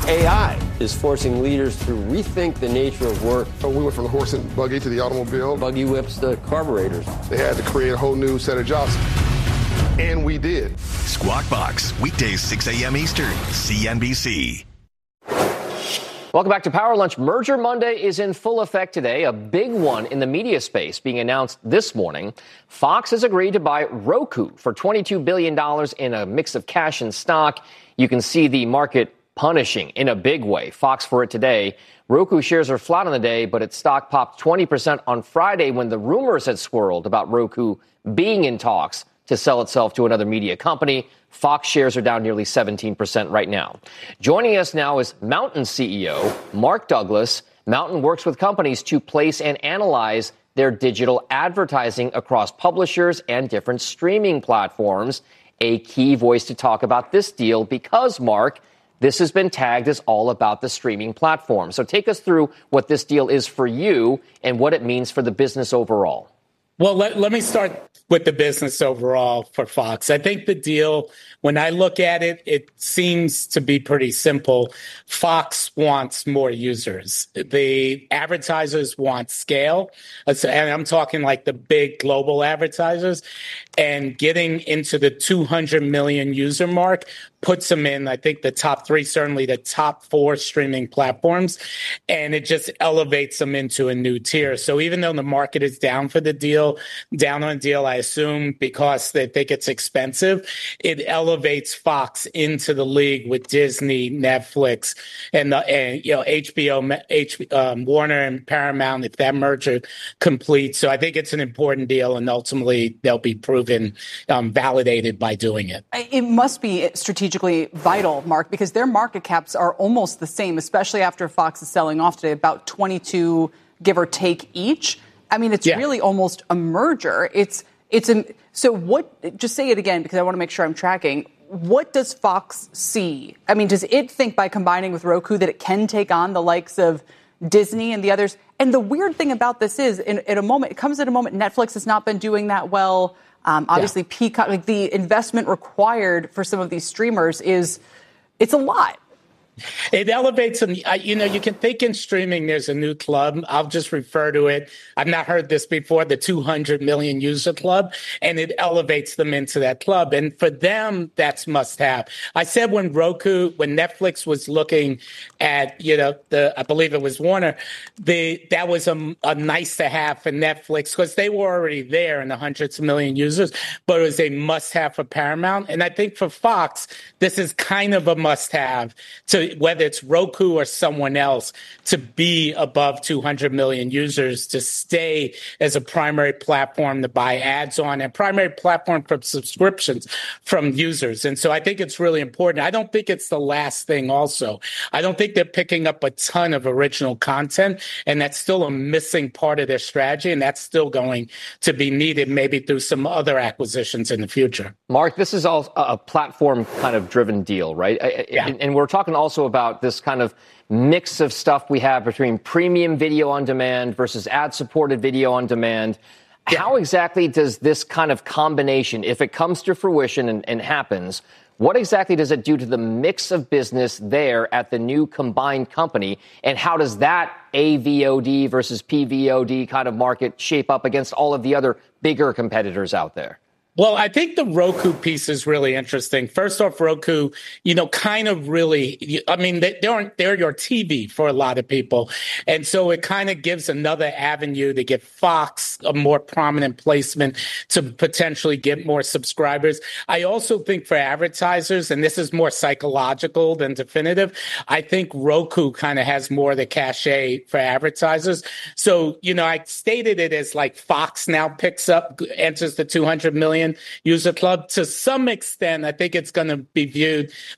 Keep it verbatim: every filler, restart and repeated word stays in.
A I is forcing leaders to rethink the nature of work. So we went from the horse and buggy to the automobile. Buggy whips to carburetors. They had to create a whole new set of jobs. And we did. Squawk Box, weekdays six a.m. Eastern, C N B C. Welcome back to Power Lunch. Merger Monday is in full effect today, a big one in the media space being announced this morning. Fox has agreed to buy Roku for twenty-two billion dollars in a mix of cash and stock. You can see the market punishing in a big way Fox for it today. Roku shares are flat on the day, but its stock popped twenty percent on Friday when the rumors had swirled about Roku being in talks to sell itself to another media company. Fox shares are down nearly seventeen percent right now. Joining us now is Mountain C E O Mark Douglas. Mountain works with companies to place and analyze their digital advertising across publishers and different streaming platforms. A key voice to talk about this deal because, Mark, this has been tagged as all about the streaming platform. So take us through what this deal is for you and what it means for the business overall. Well, let, let me start with the business overall for Fox. I think the deal, when I look at it, it seems to be pretty simple. Fox wants more users. The advertisers want scale. And I'm talking like the big global advertisers. And getting into the two hundred million user mark puts them in, I think, the top three, certainly the top four streaming platforms. And it just elevates them into a new tier. So even though the market is down for the deal, down on the deal, I assume because they think it's expensive, it elevates Fox into the league with Disney, Netflix, and, the, and you know, H B O, H, um, Warner and Paramount, if that merger completes. So I think it's an important deal, and ultimately they'll be proven um, validated by doing it. It must be strategically vital, Mark, because their market caps are almost the same, especially after Fox is selling off today, about twenty-two, give or take each. I mean, it's yeah. really almost a merger. It's it's a, so what, just say it again, because I want to make sure I'm tracking. What does Fox see? I mean, does it think by combining with Roku that it can take on the likes of Disney and the others? And the weird thing about this is, in, in a moment, it comes at a moment Netflix has not been doing that well. Um, obviously, yeah. Peacock, like the investment required for some of these streamers is, it's a lot. It elevates them. You know, you can think in streaming, there's a new club. I'll just refer to it. I've not heard this before, the two hundred million user club, and it elevates them into that club. And for them, that's must have. I said when Roku, when Netflix was looking at, you know, the, I believe it was Warner, the, that was a, a nice to have for Netflix because they were already there in the hundreds of million users, but it was a must have for Paramount. And I think for Fox, this is kind of a must have to, whether it's Roku or someone else, to be above two hundred million users, to stay as a primary platform to buy ads on, and primary platform for subscriptions from users. And so I think it's really important. I don't think it's the last thing also. I don't think they're picking up a ton of original content, and that's still a missing part of their strategy, and that's still going to be needed maybe through some other acquisitions in the future. Mark, this is all a platform kind of driven deal, right? Yeah. And, and we're talking also about this kind of mix of stuff we have between premium video on demand versus ad-supported video on demand. Yeah. How exactly does this kind of combination, if it comes to fruition and, and happens, what exactly does it do to the mix of business there at the new combined company? And how does that A V O D versus P V O D kind of market shape up against all of the other bigger competitors out there? Well, I think the Roku piece is really interesting. First off, Roku, you know, kind of really, I mean, they, they're, they're your T V for a lot of people. And so it kind of gives another avenue to get Fox a more prominent placement to potentially get more subscribers. I also think for advertisers, and this is more psychological than definitive, I think Roku kind of has more of the cachet for advertisers. So, you know, I stated it as like Fox now picks up, enters the two hundred million user club. To some extent, I think it's going to be viewed